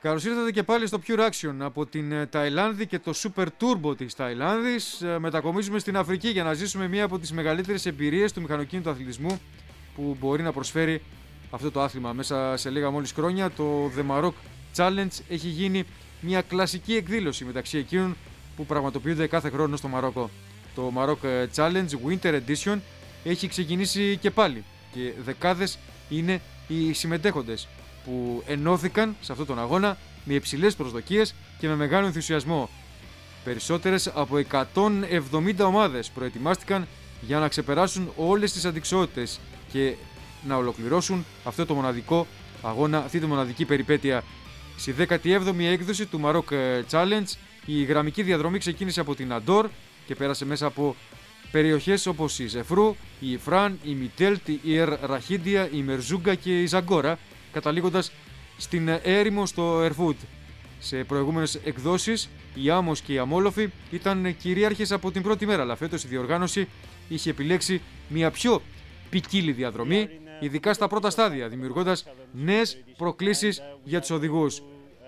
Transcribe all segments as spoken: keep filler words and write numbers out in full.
Καλώς ήρθατε και πάλι στο Pure Action από την Ταϊλάνδη και το Super Turbo της Ταϊλάνδης. Μετακομίζουμε στην Αφρική για να ζήσουμε μία από τις μεγαλύτερες εμπειρίες του μηχανοκίνητου αθλητισμού που μπορεί να προσφέρει αυτό το άθλημα. Μέσα σε λίγα μόλις χρόνια το The Maroc Challenge έχει γίνει μια κλασική εκδήλωση μεταξύ εκείνων που πραγματοποιούνται κάθε χρόνο στο Μαρόκο. Το Maroc Challenge Winter Edition έχει ξεκινήσει και πάλι και δεκάδες είναι οι συμμετέχοντες που ενώθηκαν σε αυτόν τον αγώνα με υψηλές προσδοκίες και με μεγάλο ενθουσιασμό. Περισσότερες από εκατόν εβδομήντα ομάδες προετοιμάστηκαν για να ξεπεράσουν όλες τις αντιξότητες και να ολοκληρώσουν αυτό το μοναδικό αγώνα, αυτή τη μοναδική περιπέτεια. Στη δέκατη έβδομη έκδοση του Maroc Challenge η γραμμική διαδρομή ξεκίνησε από την Αντόρ και πέρασε μέσα από περιοχές όπως η Ζεφρού, η Ιφράν, η Μιτέλτ, η Ερ Ραχίντια, η Μερζούγκα και η Ζαγκόρα, καταλήγοντας στην έρημο στο Ερφούτ. Σε προηγούμενες εκδόσεις η Άμμος και η Αμόλοφη ήταν κυρίαρχες από την πρώτη μέρα, αλλά φέτος η διοργάνωση είχε επιλέξει μια πιο ποικίλη διαδρομή, ειδικά στα πρώτα στάδια, δημιουργώντας νέες προκλήσεις για τους οδηγούς.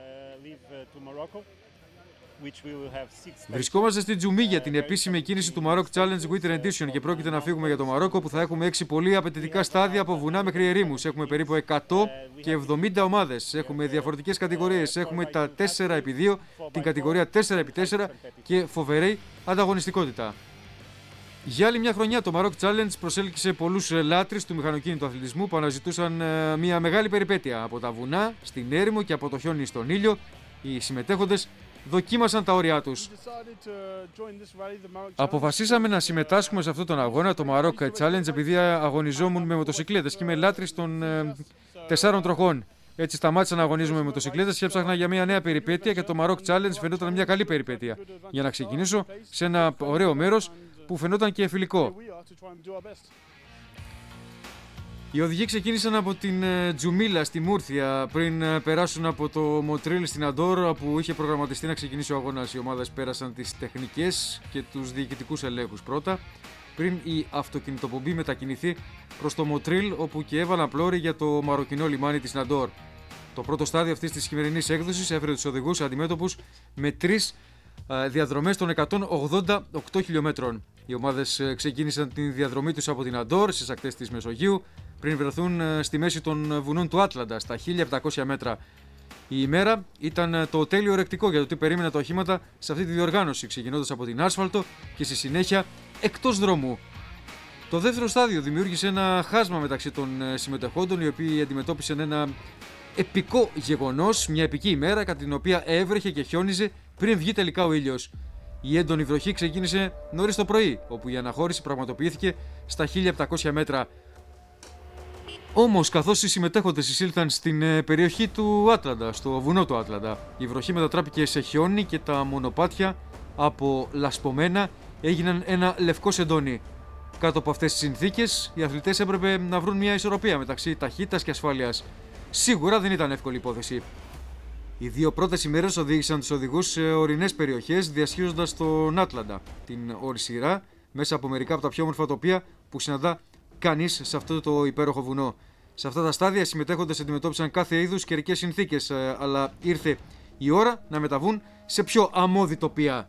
Βρισκόμαστε στην Τζουμί για την επίσημη κίνηση του Maroc Challenge Winter Edition και πρόκειται να φύγουμε για το Μαρόκο, που θα έχουμε έξι πολύ απαιτητικά στάδια από βουνά μέχρι ερήμους. Έχουμε περίπου εκατόν εβδομήντα ομάδες. Έχουμε διαφορετικές κατηγορίες. Έχουμε τα τέσσερα επί δύο, την κατηγορία τέσσερα επί τέσσερα και φοβερή ανταγωνιστικότητα. Για άλλη μια χρονιά το Maroc Challenge προσέλκυσε πολλούς λάτρεις του μηχανοκίνητου αθλητισμού που αναζητούσαν μια μεγάλη περιπέτεια. Από τα βουνά στην έρημο και από το χιόνι στον ήλιο, οι συμμετέχοντες δοκίμασαν τα όρια τους. Αποφασίσαμε να συμμετάσχουμε σε αυτόν τον αγώνα, το Maroc Challenge, επειδή αγωνιζόμουν με μοτοσικλέτες και είμαι λάτρης των ε, τεσσάρων τροχών. Έτσι σταμάτησα να αγωνίζομαι με μοτοσικλέτες και έψαχνα για μια νέα περιπέτεια και το Maroc Challenge φαινόταν μια καλή περιπέτεια. Για να ξεκινήσω σε ένα ωραίο μέρος που φαινόταν και φιλικό. Οι οδηγοί ξεκίνησαν από την Τζουμίλα στη Μούρθια πριν περάσουν από το Μοτρίλ στην Αντόρ, όπου είχε προγραμματιστεί να ξεκινήσει ο αγώνας. Οι ομάδες πέρασαν τις τεχνικές και τους διοικητικούς ελέγχους πρώτα, πριν η αυτοκινητοπομπή μετακινηθεί προς το Μοτρίλ, όπου και έβαλαν πλώρη για το μαροκινό λιμάνι της Αντόρ. Το πρώτο στάδιο αυτής της χειμερινής έκδοσης έφερε τους οδηγούς αντιμέτωπους με τρεις διαδρομές των εκατόν ογδόντα οκτώ χιλιόμετρων. Οι ομάδες ξεκίνησαν τη διαδρομή τους από την Αντόρ στις ακτές της Μεσογείου, πριν βρεθούν στη μέση των βουνών του Άτλαντα, στα χίλια επτακόσια μέτρα. Η ημέρα ήταν το τέλειο ρεκτικό για το τι περίμεναν τα οχήματα σε αυτή τη διοργάνωση, ξεκινώντας από την άσφαλτο και στη συνέχεια εκτός δρόμου. Το δεύτερο στάδιο δημιούργησε ένα χάσμα μεταξύ των συμμετεχόντων, οι οποίοι αντιμετώπισαν ένα επικό γεγονός, μια επική ημέρα κατά την οποία έβρεχε και χιόνιζε πριν βγει τελικά ο ήλιος. Η έντονη βροχή ξεκίνησε νωρίς το πρωί, όπου η αναχώρηση πραγματοποιήθηκε στα χίλια επτακόσια μέτρα. Όμως, καθώς οι συμμετέχοντες εισήλθαν στην περιοχή του Άτλαντα, στο βουνό του Άτλαντα, η βροχή μετατράπηκε σε χιόνι και τα μονοπάτια από λασπωμένα έγιναν ένα λευκό σεντόνι. Κάτω από αυτές τις συνθήκες, οι αθλητές έπρεπε να βρουν μια ισορροπία μεταξύ ταχύτητας και ασφάλειας. Σίγουρα δεν ήταν εύκολη υπόθεση. Οι δύο πρώτες ημέρες οδήγησαν τους οδηγούς σε ορεινές περιοχές, διασχίζοντας τον Άτλαντα, την όρη σειρά, μέσα από μερικά από τα πιο όμορφα τοπία που συναντά κανείς σε αυτό το υπέροχο βουνό. Σε αυτά τα στάδια οι συμμετέχοντες αντιμετώπισαν κάθε είδους καιρικές συνθήκες, αλλά ήρθε η ώρα να μεταβούν σε πιο αμμώδη τοπία.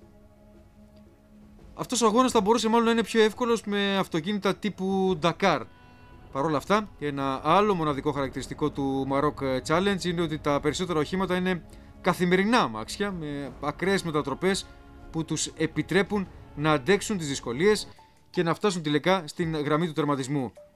Αυτός ο αγώνας θα μπορούσε μάλλον να είναι πιο εύκολος με αυτοκίνητα τύπου Dakar. Παρ' όλα αυτά, ένα άλλο μοναδικό χαρακτηριστικό του Maroc Challenge είναι ότι τα περισσότερα οχήματα είναι καθημερινά αμάξια με ακραίες μετατροπές που τους επιτρέπουν να αντέξουν τις δυσκολίες και να φτάσουν τελικά στην γραμμή του τερματισμού.